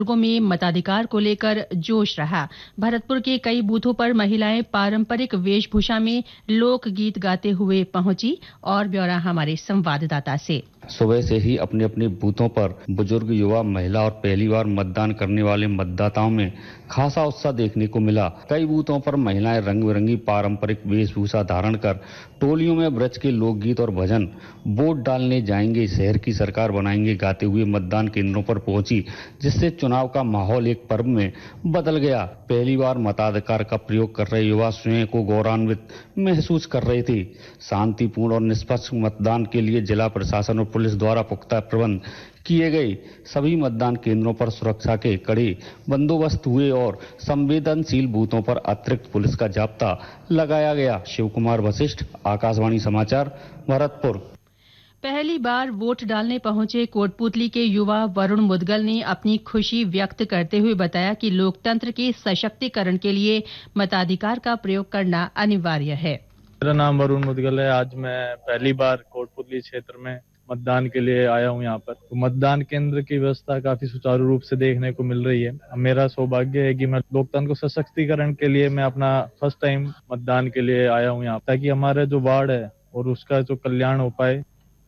लोगों में मताधिकार को लेकर जोश रहा। भरतपुर के कई बूथों पर महिलाएं पारंपरिक वेशभूषा में लोकगीत गाते हुए पहुंची। और ब्यौरा हमारे संवाददाता से। सुबह से ही अपने अपने बूथों पर बुजुर्ग, युवा, महिला और पहली बार मतदान करने वाले मतदाताओं में खासा उत्साह देखने को मिला। कई बूथों पर महिलाएं रंग बिरंगी पारंपरिक वेशभूषा धारण कर टोलियों में ब्रज के लोकगीत और भजन वोट डालने जाएंगे, शहर की सरकार बनाएंगे गाते हुए मतदान केंद्रों पर पहुंची, जिससे चुनाव का माहौल एक पर्व में बदल गया। पहली बार मताधिकार का प्रयोग कर रहे युवा स्वयं को गौरवान्वित महसूस कर रहे थे। शांतिपूर्ण और निष्पक्ष मतदान के लिए जिला प्रशासन और पुलिस द्वारा पुख्ता प्रबंध किए गए। सभी मतदान केंद्रों पर सुरक्षा के कड़े बंदोबस्त हुए और संवेदनशील बूथों पर अतिरिक्त पुलिस का जाब्ता लगाया गया। शिव कुमार वशिष्ठ, आकाशवाणी समाचार, भरतपुर। पहली बार वोट डालने पहुंचे कोटपुतली के युवा वरुण मुदगल ने अपनी खुशी व्यक्त करते हुए बताया कि लोकतंत्र के सशक्तिकरण के लिए मताधिकार का प्रयोग करना अनिवार्य है। मेरा नाम वरुण मुदगल है। आज मैं पहली बार कोटपुतली क्षेत्र में मतदान के लिए आया हूं। यहाँ पर तो मतदान केंद्र की व्यवस्था काफी सुचारू रूप से देखने को मिल रही है। मेरा सौभाग्य है कि मैं लोकतंत्र को सशक्तिकरण के लिए मैं अपना फर्स्ट टाइम मतदान के लिए आया हूं यहाँ, ताकि हमारा जो वार्ड है और उसका जो कल्याण हो पाए।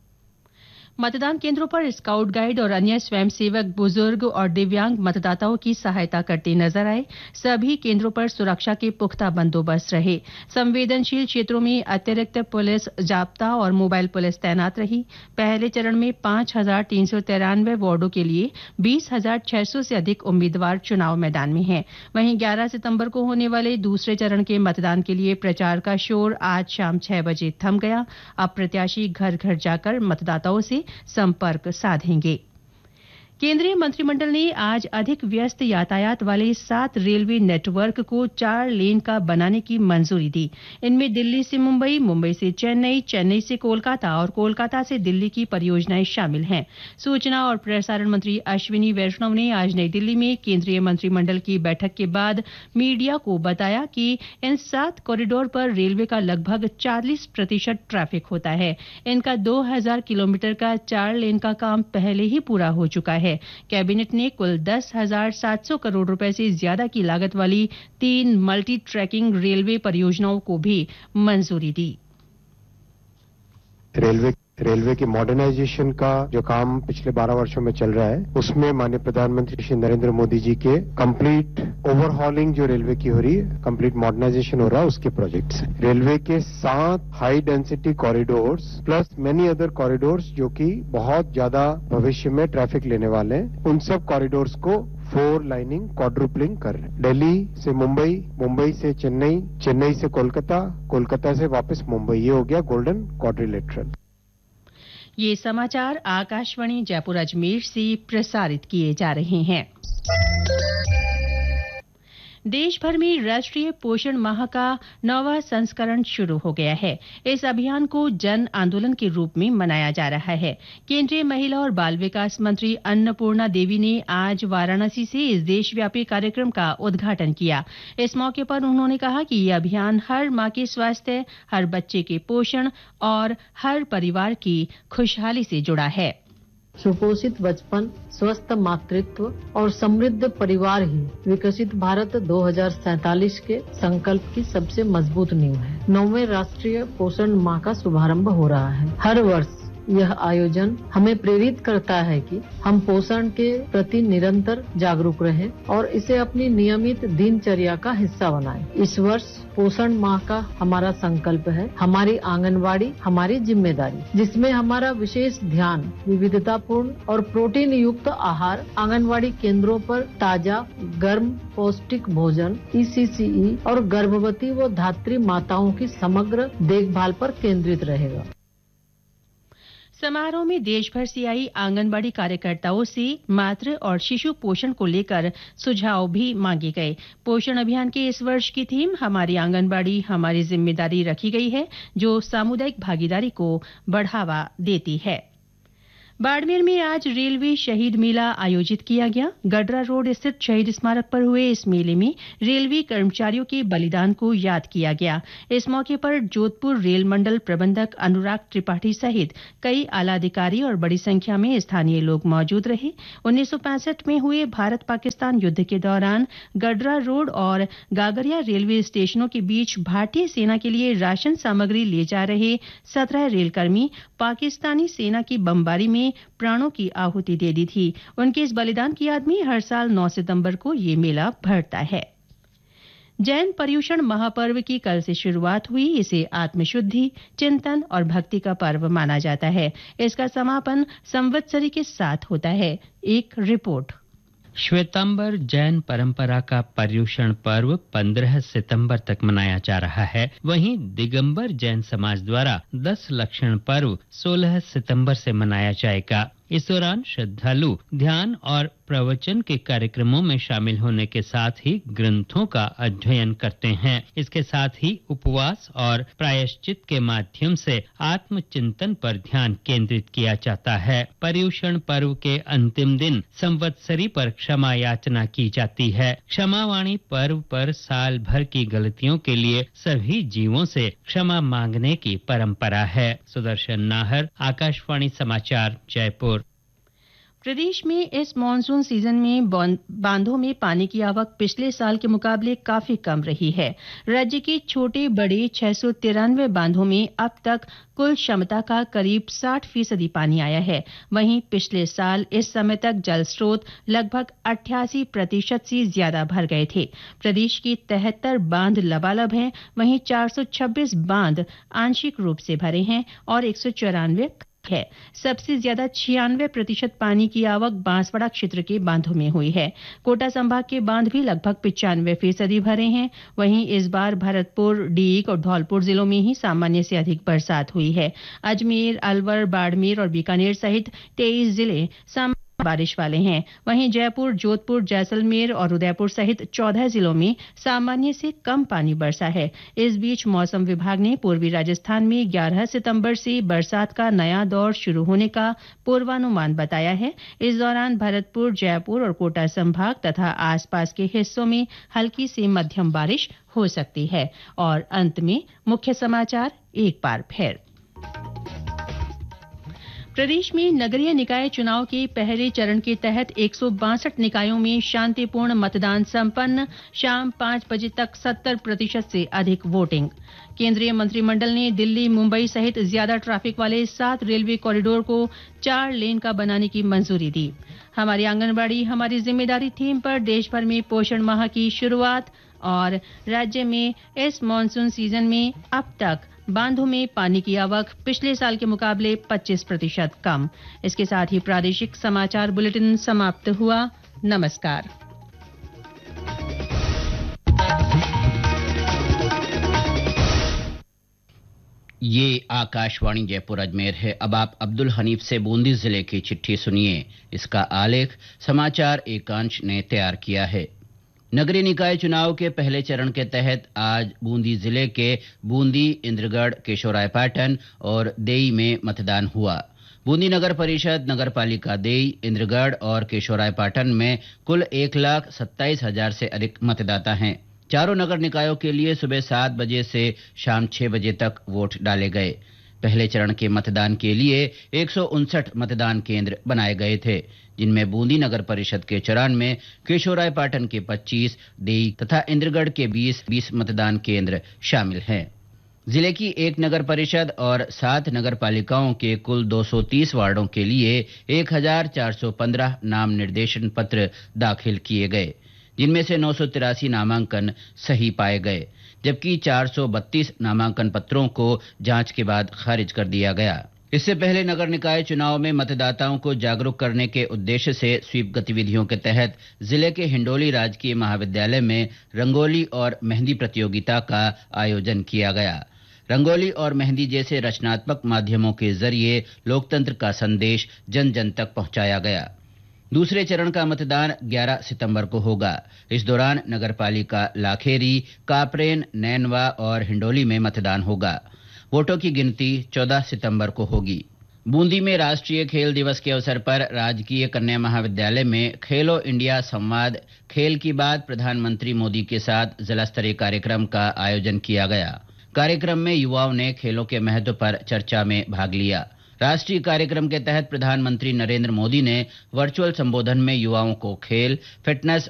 मतदान केंद्रों पर स्काउट गाइड और अन्य स्वयंसेवक बुजुर्ग और दिव्यांग मतदाताओं की सहायता करते नजर आए। सभी केंद्रों पर सुरक्षा के पुख्ता बंदोबस्त रहे। संवेदनशील क्षेत्रों में अतिरिक्त पुलिस जाब्ता और मोबाइल पुलिस तैनात रही। पहले चरण में 5,393 वार्डों के लिए 20,600 से अधिक उम्मीदवार चुनाव मैदान में हैं। वहीं 11 सितंबर को होने वाले दूसरे चरण के मतदान के लिए प्रचार का शोर आज शाम 6 बजे थम गया। अब प्रत्याशी घर घर जाकर मतदाताओं से संपर्क साधेंगे। केंद्रीय मंत्रिमंडल ने आज अधिक व्यस्त यातायात वाले 7 रेलवे नेटवर्क को 4 लेन का बनाने की मंजूरी दी। इनमें दिल्ली से मुंबई, मुंबई से चेन्नई, चेन्नई से कोलकाता और कोलकाता से दिल्ली की परियोजनाएं शामिल हैं। सूचना और प्रसारण मंत्री अश्विनी वैष्णव ने आज नई दिल्ली में केंद्रीय मंत्रिमंडल की बैठक के बाद मीडिया को बताया कि इन 7 कॉरिडोर पर रेलवे का लगभग 40% ट्रैफिक होता है। इनका 2000 किलोमीटर का 4 लेन का काम पहले ही पूरा हो चुका है। कैबिनेट ने कुल 10,700 करोड़ रुपए से ज्यादा की लागत वाली 3 मल्टी ट्रैकिंग रेलवे परियोजनाओं को भी मंजूरी दी। रेलवे की मॉडर्नाइजेशन का जो काम पिछले 12 वर्षों में चल रहा है, उसमें माननीय प्रधानमंत्री श्री नरेंद्र मोदी जी के कंप्लीट ओवरहॉलिंग जो रेलवे की हो रही है, कंप्लीट मॉडर्नाइजेशन हो रहा है, उसके प्रोजेक्ट्स हैं। रेलवे के 7 high density corridors plus many other corridors जो कि बहुत ज्यादा भविष्य में ट्रैफिक लेने वाले हैं, उन सब कॉरिडोर्स को 4 लाइनिंग क्वाड्रुपलिंग कर रहे हैं। दिल्ली से मुंबई, मुंबई से चेन्नई, चेन्नई से कोलकाता, कोलकाता से वापस मुंबई, ये हो गया गोल्डन क्वाड्रिलेटरल। ये समाचार आकाशवाणी जयपुर अजमेर से प्रसारित किए जा रहे हैं। देश भर में राष्ट्रीय पोषण माह का 9वां संस्करण शुरू हो गया है। इस अभियान को जन आंदोलन के रूप में मनाया जा रहा है। केंद्रीय महिला और बाल विकास मंत्री अन्नपूर्णा देवी ने आज वाराणसी से इस देशव्यापी कार्यक्रम का उद्घाटन किया। इस मौके पर उन्होंने कहा कि यह अभियान हर मां के स्वास्थ्य, हर बच्चे के पोषण और हर परिवार की खुशहाली से जुड़ा है। सुपोषित बचपन, स्वस्थ मातृत्व और समृद्ध परिवार ही विकसित भारत 2047 के संकल्प की सबसे मजबूत नींव है। 9वें राष्ट्रीय पोषण माह का शुभारंभ हो रहा है। हर वर्ष यह आयोजन हमें प्रेरित करता है कि हम पोषण के प्रति निरंतर जागरूक रहें और इसे अपनी नियमित दिनचर्या का हिस्सा बनाएं। इस वर्ष पोषण माह का हमारा संकल्प है हमारी आंगनवाड़ी हमारी जिम्मेदारी, जिसमें हमारा विशेष ध्यान विविधतापूर्ण और प्रोटीन युक्त आहार, आंगनवाड़ी केंद्रों पर ताजा गर्म पौष्टिक भोजन, ECCE और गर्भवती व धात्री माताओं की समग्र देखभाल पर केंद्रित रहेगा। समारोह में देश भर से आई आंगनबाड़ी कार्यकर्ताओं से मातृ और शिशु पोषण को लेकर सुझाव भी मांगे गए। पोषण अभियान के इस वर्ष की थीम हमारी आंगनबाड़ी हमारी जिम्मेदारी रखी गई है, जो सामुदायिक भागीदारी को बढ़ावा देती है। बाड़मेर में आज रेलवे शहीद मेला आयोजित किया गया। गडरा रोड स्थित शहीद स्मारक पर हुए इस मेले में रेलवे कर्मचारियों के बलिदान को याद किया गया। इस मौके पर जोधपुर रेल मंडल प्रबंधक अनुराग त्रिपाठी सहित कई आला अधिकारी और बड़ी संख्या में स्थानीय लोग मौजूद रहे। 1965 में हुए भारत पाकिस्तान युद्ध के दौरान गडरा रोड और गागरिया रेलवे स्टेशनों के बीच भारतीय सेना के लिए राशन सामग्री ले जा रहे 17 रेलकर्मी पाकिस्तानी सेना की बमबारी में प्राणों की आहुति दे दी थी। उनके इस बलिदान की याद में हर साल 9 सितंबर को ये मेला भरता है। जैन पर्युषण महापर्व की कल से शुरुआत हुई। इसे आत्मशुद्धि, चिंतन और भक्ति का पर्व माना जाता है। इसका समापन संवत्सरी के साथ होता है। एक रिपोर्ट। श्वेतांबर जैन परंपरा का पर्युषण पर्व 15 सितंबर तक मनाया जा रहा है। वहीं दिगंबर जैन समाज द्वारा 10 लक्षण पर्व 16 सितंबर से मनाया जाएगा। इस दौरान श्रद्धालु ध्यान और प्रवचन के कार्यक्रमों में शामिल होने के साथ ही ग्रंथों का अध्ययन करते हैं। इसके साथ ही उपवास और प्रायश्चित के माध्यम से आत्मचिंतन पर ध्यान केंद्रित किया जाता है। पर्युषण पर्व के अंतिम दिन संवत्सरी पर क्षमा याचना की जाती है। क्षमावाणी पर्व पर साल भर की गलतियों के लिए सभी जीवों से क्षमा मांगने की परंपरा है। सुदर्शन नाहर, आकाशवाणी समाचार, जयपुर। प्रदेश में इस मानसून सीजन में बांधों में पानी की आवक पिछले साल के मुकाबले काफी कम रही है। राज्य के छोटे बड़े 693 बांधों में अब तक कुल क्षमता का करीब 60% पानी आया है। वहीं पिछले साल इस समय तक जल स्रोत लगभग 88% से ज्यादा भर गए थे। प्रदेश की 73 बांध लबालब हैं। वहीं 426 बांध आंशिक रूप से भरे हैं और 194 है। सबसे ज्यादा 96% पानी की आवक बांसवाड़ा क्षेत्र के बांधों में हुई है। कोटा संभाग के बांध भी लगभग 95% भरे हैं। वहीं इस बार भरतपुर, डीग और धौलपुर जिलों में ही सामान्य से अधिक बरसात हुई है। अजमेर, अलवर, बाड़मेर और बीकानेर सहित 23 जिले बारिश वाले हैं। वहीं जयपुर, जोधपुर, जैसलमेर और उदयपुर सहित 14 जिलों में सामान्य से कम पानी बरसा है। इस बीच मौसम विभाग ने पूर्वी राजस्थान में 11 सितंबर से बरसात का नया दौर शुरू होने का पूर्वानुमान बताया है। इस दौरान भरतपुर, जयपुर और कोटा संभाग तथा आसपास के हिस्सों में हल्की से मध्यम बारिश हो सकती है। और अंत में मुख्य समाचार एक बार फिर। प्रदेश में नगरीय निकाय चुनाव के पहले चरण के तहत 162 निकायों में शांतिपूर्ण मतदान संपन्न। शाम 5 बजे तक 70% से अधिक वोटिंग। केंद्रीय मंत्रिमंडल ने दिल्ली, मुंबई सहित ज्यादा ट्रैफिक वाले 7 रेलवे कॉरिडोर को 4 लेन का बनाने की मंजूरी दी। हमारी आंगनबाड़ी हमारी जिम्मेदारी थीम पर देश भर में पोषण माह की शुरुआत। और राज्य में इस मानसून सीजन में अब तक बांधों में पानी की आवक पिछले साल के मुकाबले 25% कम। इसके साथ ही प्रादेशिक समाचार बुलेटिन समाप्त हुआ। नमस्कार। ये आकाशवाणी जयपुर अजमेर है। अब आप अब्दुल हनीफ से बूंदी जिले की चिट्ठी सुनिए। इसका आलेख समाचार एकांश ने तैयार किया है। नगरीय निकाय चुनाव के पहले चरण के तहत आज बूंदी जिले के बूंदी, इंद्रगढ़, केशोरायपाटन और देई में मतदान हुआ। बूंदी नगर परिषद, नगरपालिका देई, इंद्रगढ़ और केशोरायपाटन में कुल 1,27,000 से अधिक मतदाता हैं। चारों नगर निकायों के लिए सुबह 7 बजे से शाम 6 बजे तक वोट डाले गए। पहले चरण के मतदान के लिए 159 मतदान केंद्र बनाए गए थे, जिनमें बूंदी नगर परिषद के 94, केशोरायपाटन के 25, देई तथा इंद्रगढ़ के 20 मतदान केंद्र शामिल हैं। जिले की 1 नगर परिषद और 7 नगर पालिकाओं के कुल 230 वार्डों के लिए 1415 नाम निर्देशन पत्र दाखिल किए गए, जिनमें से 983 नामांकन सही पाए गए, जबकि 432 नामांकन पत्रों को जांच के बाद खारिज कर दिया गया। इससे पहले नगर निकाय चुनाव में मतदाताओं को जागरूक करने के उद्देश्य से स्वीप गतिविधियों के तहत जिले के हिंडोली राजकीय महाविद्यालय में रंगोली और मेहंदी प्रतियोगिता का आयोजन किया गया। रंगोली और मेहंदी जैसे रचनात्मक माध्यमों के जरिए लोकतंत्र का संदेश जन जन तक पहुंचाया गया। दूसरे चरण का मतदान 11 सितंबर को होगा। इस दौरान नगरपालिका लाखेरी, कापरेन, नैनवा और हिंडोली में मतदान होगा। वोटों की गिनती 14 सितंबर को होगी। बूंदी में राष्ट्रीय खेल दिवस के अवसर पर राजकीय कन्या महाविद्यालय में खेलो इंडिया संवाद खेल की बात प्रधानमंत्री मोदी के साथ जिला स्तरीय कार्यक्रम का आयोजन किया गया। कार्यक्रम में युवाओं ने खेलों के महत्व पर चर्चा में भाग लिया। राष्ट्रीय कार्यक्रम के तहत प्रधानमंत्री नरेंद्र मोदी ने वर्चुअल संबोधन में युवाओं को खेल, फिटनेस